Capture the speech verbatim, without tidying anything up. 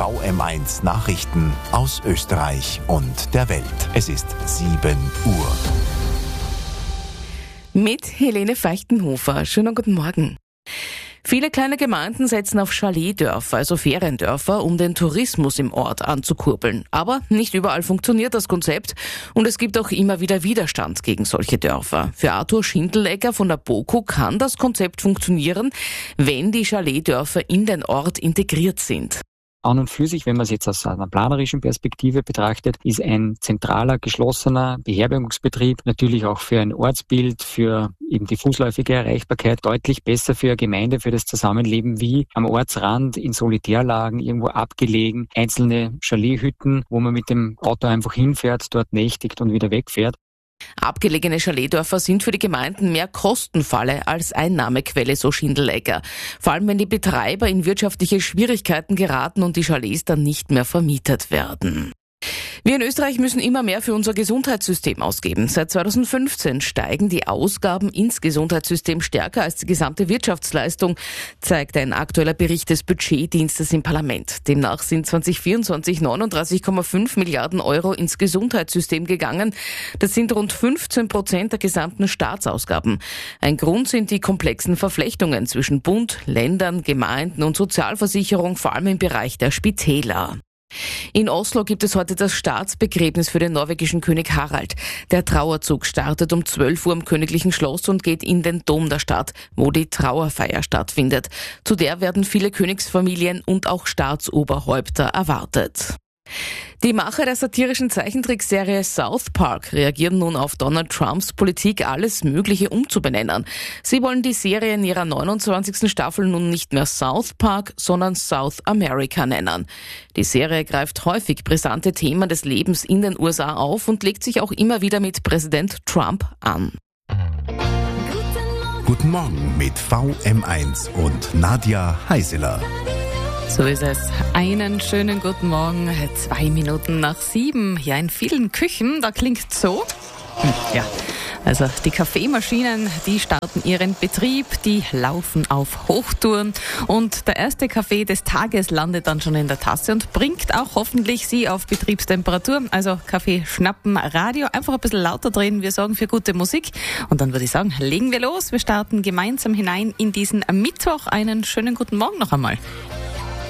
V M eins Nachrichten aus Österreich und der Welt. Es ist sieben Uhr. Mit Helene Feichtenhofer. Schönen guten Morgen. Viele kleine Gemeinden setzen auf Chaletdörfer, also Feriendörfer, um den Tourismus im Ort anzukurbeln. Aber nicht überall funktioniert das Konzept und es gibt auch immer wieder Widerstand gegen solche Dörfer. Für Arthur Schindelegger von der BOKU kann das Konzept funktionieren, wenn die Chaletdörfer in den Ort integriert sind. An und für sich, wenn man es jetzt aus einer planerischen Perspektive betrachtet, ist ein zentraler, geschlossener Beherbergungsbetrieb natürlich auch für ein Ortsbild, für eben die fußläufige Erreichbarkeit deutlich besser für eine Gemeinde, für das Zusammenleben wie am Ortsrand in Solitärlagen, irgendwo abgelegen, einzelne Chalethütten, wo man mit dem Auto einfach hinfährt, dort nächtigt und wieder wegfährt. Abgelegene Chaletdörfer sind für die Gemeinden mehr Kostenfalle als Einnahmequelle, so Schindelegger. Vor allem, wenn die Betreiber in wirtschaftliche Schwierigkeiten geraten und die Chalets dann nicht mehr vermietet werden. Wir in Österreich müssen immer mehr für unser Gesundheitssystem ausgeben. Seit zweitausendfünfzehn steigen die Ausgaben ins Gesundheitssystem stärker als die gesamte Wirtschaftsleistung, zeigt ein aktueller Bericht des Budgetdienstes im Parlament. Demnach sind zwanzig vierundzwanzig neununddreißig Komma fünf Milliarden Euro ins Gesundheitssystem gegangen. Das sind rund fünfzehn Prozent der gesamten Staatsausgaben. Ein Grund sind die komplexen Verflechtungen zwischen Bund, Ländern, Gemeinden und Sozialversicherung, vor allem im Bereich der Spitäler. In Oslo gibt es heute das Staatsbegräbnis für den norwegischen König Harald. Der Trauerzug startet um zwölf Uhr am Königlichen Schloss und geht in den Dom der Stadt, wo die Trauerfeier stattfindet. Zu der werden viele Königsfamilien und auch Staatsoberhäupter erwartet. Die Macher der satirischen Zeichentrickserie South Park reagieren nun auf Donald Trumps Politik, alles Mögliche umzubenennen. Sie wollen die Serie in ihrer neunundzwanzigsten Staffel nun nicht mehr South Park, sondern South America nennen. Die Serie greift häufig brisante Themen des Lebens in den U S A auf und legt sich auch immer wieder mit Präsident Trump an. Guten Morgen mit V M eins und Nadja Heiseler. So ist es. Einen schönen guten Morgen, zwei Minuten nach sieben. Ja, in vielen Küchen, da klingt so. Hm, ja, also die Kaffeemaschinen, die starten ihren Betrieb, die laufen auf Hochtouren und der erste Kaffee des Tages landet dann schon in der Tasse und bringt auch hoffentlich Sie auf Betriebstemperatur. Also Kaffee schnappen, Radio einfach ein bisschen lauter drehen. Wir sorgen für gute Musik und dann würde ich sagen, legen wir los. Wir starten gemeinsam hinein in diesen Mittwoch. Einen schönen guten Morgen noch einmal.